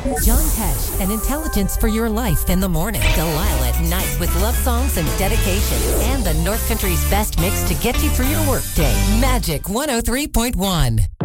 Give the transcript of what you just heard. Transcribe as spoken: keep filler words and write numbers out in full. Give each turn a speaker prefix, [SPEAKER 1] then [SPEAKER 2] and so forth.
[SPEAKER 1] John Tesh and intelligence for your life in the morning. Delilah at night with love songs and dedication. And the North Country's best mix to get you through your workday. Magic one oh three point one.